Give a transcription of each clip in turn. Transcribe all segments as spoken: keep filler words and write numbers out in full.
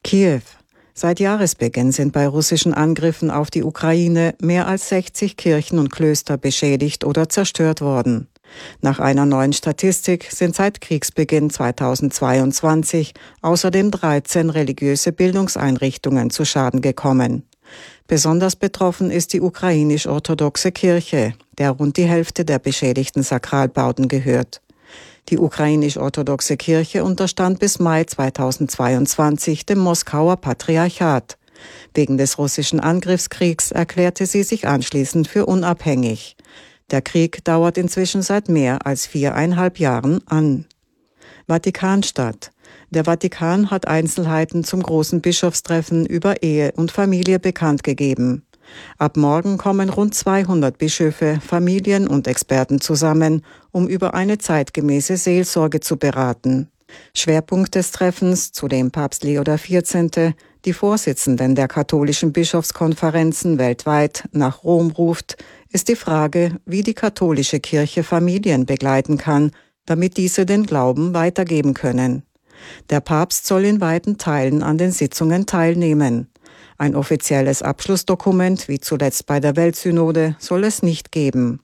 Kiew. Seit Jahresbeginn sind bei russischen Angriffen auf die Ukraine mehr als sechzig Kirchen und Klöster beschädigt oder zerstört worden. Nach einer neuen Statistik sind seit Kriegsbeginn zweitausendzweiundzwanzig außerdem dreizehn religiöse Bildungseinrichtungen zu Schaden gekommen. Besonders betroffen ist die ukrainisch-orthodoxe Kirche, der rund die Hälfte der beschädigten Sakralbauten gehört. Die ukrainisch-orthodoxe Kirche unterstand bis Mai zweitausendzweiundzwanzig dem Moskauer Patriarchat. Wegen des russischen Angriffskriegs erklärte sie sich anschließend für unabhängig. Der Krieg dauert inzwischen seit mehr als viereinhalb Jahren an. Vatikanstadt. Der Vatikan hat Einzelheiten zum großen Bischofstreffen über Ehe und Familie bekannt gegeben. Ab morgen kommen rund zweihundert Bischöfe, Familien und Experten zusammen, um über eine zeitgemäße Seelsorge zu beraten. Schwerpunkt des Treffens, zu dem Papst Leo der vierzehnte die Vorsitzenden der katholischen Bischofskonferenzen weltweit nach Rom ruft, ist die Frage, wie die katholische Kirche Familien begleiten kann, damit diese den Glauben weitergeben können. Der Papst soll in weiten Teilen an den Sitzungen teilnehmen. Ein offizielles Abschlussdokument, wie zuletzt bei der Weltsynode, soll es nicht geben.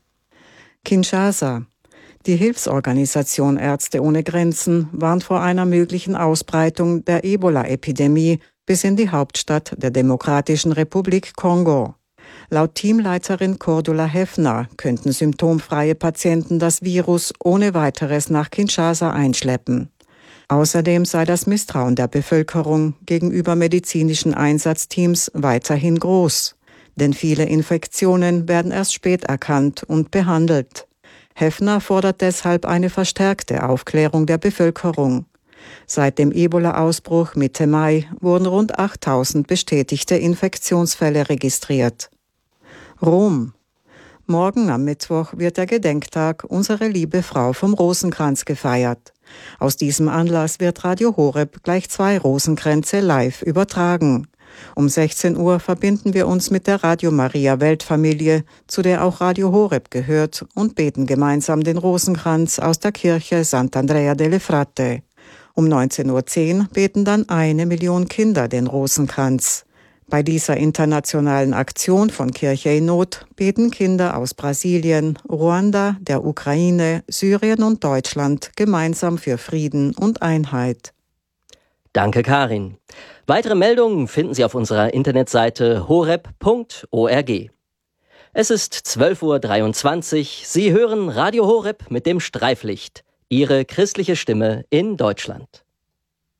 Kinshasa. Die Hilfsorganisation Ärzte ohne Grenzen warnt vor einer möglichen Ausbreitung der Ebola-Epidemie bis in die Hauptstadt der Demokratischen Republik Kongo. Laut Teamleiterin Cordula Heffner könnten symptomfreie Patienten das Virus ohne weiteres nach Kinshasa einschleppen. Außerdem sei das Misstrauen der Bevölkerung gegenüber medizinischen Einsatzteams weiterhin groß, denn viele Infektionen werden erst spät erkannt und behandelt. Heffner fordert deshalb eine verstärkte Aufklärung der Bevölkerung. Seit dem Ebola-Ausbruch Mitte Mai wurden rund achttausend bestätigte Infektionsfälle registriert. Rom. Morgen am Mittwoch wird der Gedenktag Unsere Liebe Frau vom Rosenkranz gefeiert. Aus diesem Anlass wird Radio Horeb gleich zwei Rosenkränze live übertragen. Um sechzehn Uhr verbinden wir uns mit der Radio Maria Weltfamilie, zu der auch Radio Horeb gehört, und beten gemeinsam den Rosenkranz aus der Kirche Sant'Andrea delle Fratte. Um neunzehn Uhr zehn beten dann eine Million Kinder den Rosenkranz. Bei dieser internationalen Aktion von Kirche in Not beten Kinder aus Brasilien, Ruanda, der Ukraine, Syrien und Deutschland gemeinsam für Frieden und Einheit. Danke, Karin. Weitere Meldungen finden Sie auf unserer Internetseite horeb punkt org. Es ist zwölf Uhr dreiundzwanzig. Sie hören Radio Horeb mit dem Streiflicht, Ihre christliche Stimme in Deutschland.